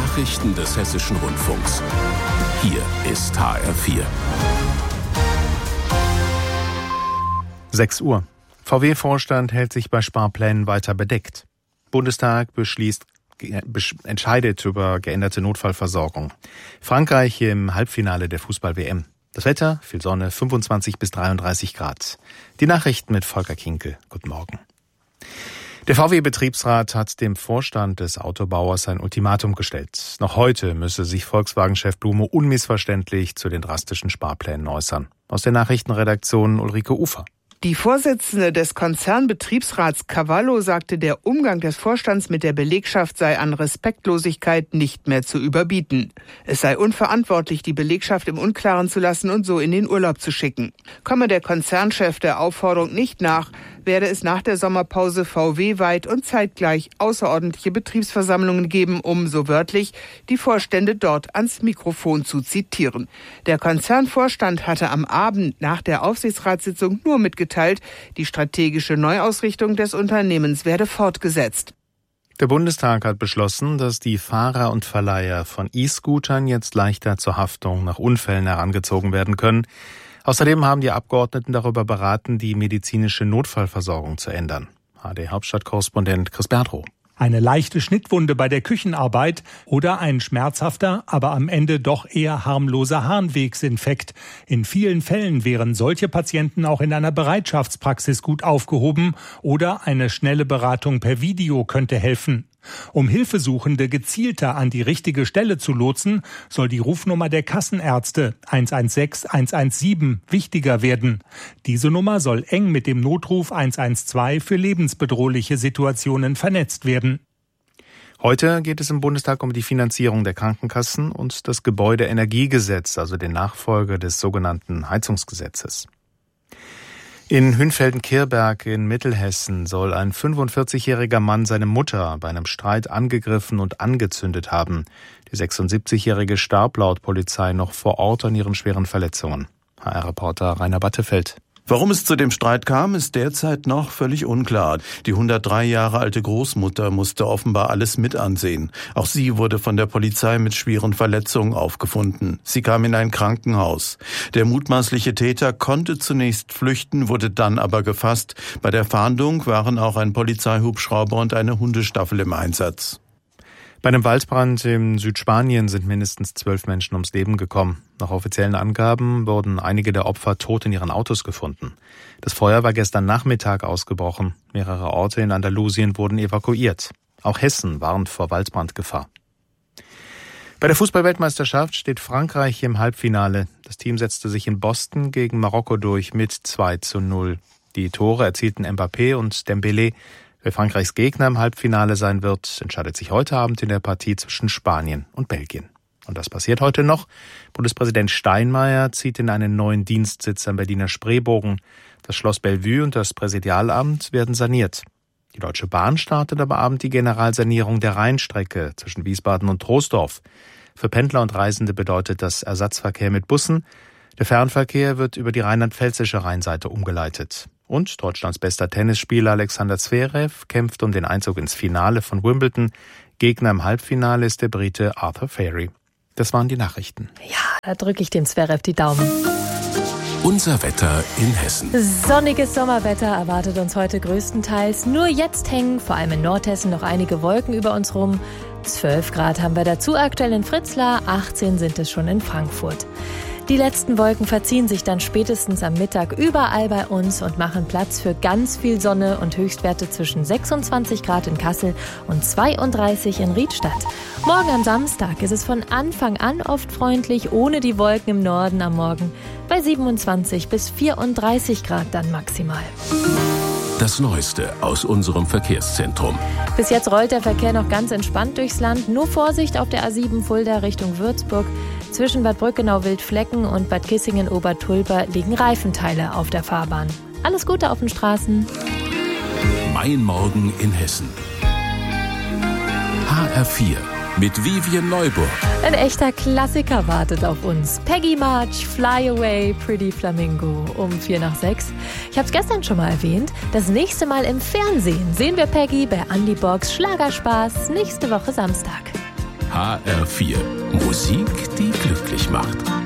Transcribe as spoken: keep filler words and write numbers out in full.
Nachrichten des Hessischen Rundfunks. Hier ist H R vier. sechs Uhr. V W-Vorstand hält sich bei Sparplänen weiter bedeckt. Bundestag beschließt, ge- besch- entscheidet über geänderte Notfallversorgung. Frankreich im Halbfinale der Fußball-W M. Das Wetter, viel Sonne, fünfundzwanzig bis dreiunddreißig Grad. Die Nachrichten mit Volker Kinkel. Guten Morgen. Der V W-Betriebsrat hat dem Vorstand des Autobauers ein Ultimatum gestellt. Noch heute müsse sich Volkswagen-Chef Blume unmissverständlich zu den drastischen Sparplänen äußern. Aus der Nachrichtenredaktion Ulrike Ufer. Die Vorsitzende des Konzernbetriebsrats Cavallo sagte, der Umgang des Vorstands mit der Belegschaft sei an Respektlosigkeit nicht mehr zu überbieten. Es sei unverantwortlich, die Belegschaft im Unklaren zu lassen und so in den Urlaub zu schicken. Komme der Konzernchef der Aufforderung nicht nach, werde es nach der Sommerpause V W-weit und zeitgleich außerordentliche Betriebsversammlungen geben, um, so wörtlich, die Vorstände dort ans Mikrofon zu zitieren. Der Konzernvorstand hatte am Abend nach der Aufsichtsratssitzung nur mitgeteilt, die strategische Neuausrichtung des Unternehmens werde fortgesetzt. Der Bundestag hat beschlossen, dass die Fahrer und Verleiher von E-Scootern jetzt leichter zur Haftung nach Unfällen herangezogen werden können. Außerdem haben die Abgeordneten darüber beraten, die medizinische Notfallversorgung zu ändern. H D-Hauptstadtkorrespondent Chris Bertrow. Eine leichte Schnittwunde bei der Küchenarbeit oder ein schmerzhafter, aber am Ende doch eher harmloser Harnwegsinfekt. In vielen Fällen wären solche Patienten auch in einer Bereitschaftspraxis gut aufgehoben oder eine schnelle Beratung per Video könnte helfen. Um Hilfesuchende gezielter an die richtige Stelle zu lotsen, soll die Rufnummer der Kassenärzte eins eins sechs eins eins sieben wichtiger werden. Diese Nummer soll eng mit dem Notruf eins eins zwei für lebensbedrohliche Situationen vernetzt werden. Heute geht es im Bundestag um die Finanzierung der Krankenkassen und das Gebäudeenergiegesetz, also den Nachfolger des sogenannten Heizungsgesetzes. In Hünfelden-Kirberg in Mittelhessen soll ein fünfundvierzigjähriger Mann seine Mutter bei einem Streit angegriffen und angezündet haben. Die sechsundsiebzigjährige starb laut Polizei noch vor Ort an ihren schweren Verletzungen. H R-Reporter Rainer Battefeld. Warum es zu dem Streit kam, ist derzeit noch völlig unklar. Die hundertdrei Jahre alte Großmutter musste offenbar alles mit ansehen. Auch sie wurde von der Polizei mit schweren Verletzungen aufgefunden. Sie kam in ein Krankenhaus. Der mutmaßliche Täter konnte zunächst flüchten, wurde dann aber gefasst. Bei der Fahndung waren auch ein Polizeihubschrauber und eine Hundestaffel im Einsatz. Bei einem Waldbrand in Südspanien sind mindestens zwölf Menschen ums Leben gekommen. Nach offiziellen Angaben wurden einige der Opfer tot in ihren Autos gefunden. Das Feuer war gestern Nachmittag ausgebrochen. Mehrere Orte in Andalusien wurden evakuiert. Auch Hessen warnt vor Waldbrandgefahr. Bei der Fußball-Weltmeisterschaft steht Frankreich im Halbfinale. Das Team setzte sich in Boston gegen Marokko durch mit zwei zu null. Die Tore erzielten Mbappé und Dembélé. Wer Frankreichs Gegner im Halbfinale sein wird, entscheidet sich heute Abend in der Partie zwischen Spanien und Belgien. Und das passiert heute noch. Bundespräsident Steinmeier zieht in einen neuen Dienstsitz am Berliner Spreebogen. Das Schloss Bellevue und das Präsidialamt werden saniert. Die Deutsche Bahn startet am Abend die Generalsanierung der Rheinstrecke zwischen Wiesbaden und Troisdorf. Für Pendler und Reisende bedeutet das Ersatzverkehr mit Bussen. Der Fernverkehr wird über die rheinland-pfälzische Rheinseite umgeleitet. Und Deutschlands bester Tennisspieler Alexander Zverev kämpft um den Einzug ins Finale von Wimbledon. Gegner im Halbfinale ist der Brite Arthur Fairy. Das waren die Nachrichten. Ja, da drücke ich dem Zverev die Daumen. Unser Wetter in Hessen. Sonniges Sommerwetter erwartet uns heute größtenteils. Nur jetzt hängen vor allem in Nordhessen noch einige Wolken über uns rum. zwölf Grad haben wir dazu aktuell in Fritzlar, achtzehn sind es schon in Frankfurt. Die letzten Wolken verziehen sich dann spätestens am Mittag überall bei uns und machen Platz für ganz viel Sonne und Höchstwerte zwischen sechsundzwanzig Grad in Kassel und zweiunddreißig in Riedstadt. Morgen am Samstag ist es von Anfang an oft freundlich, ohne die Wolken im Norden am Morgen, bei siebenundzwanzig bis vierunddreißig Grad dann maximal. Das Neueste aus unserem Verkehrszentrum. Bis jetzt rollt der Verkehr noch ganz entspannt durchs Land. Nur Vorsicht auf der A sieben Fulda Richtung Würzburg. Zwischen Bad Brückenau-Wildflecken und Bad Kissingen-Obertulper liegen Reifenteile auf der Fahrbahn. Alles Gute auf den Straßen. Mein Morgen in Hessen. H R vier mit Vivian Neuburg. Ein echter Klassiker wartet auf uns. Peggy March, Fly Away, Pretty Flamingo um vier nach sechs. Ich habe es gestern schon mal erwähnt. Das nächste Mal im Fernsehen sehen wir Peggy bei Andy Borgs Schlagerspaß nächste Woche Samstag. H R vier. Musik, die glücklich macht.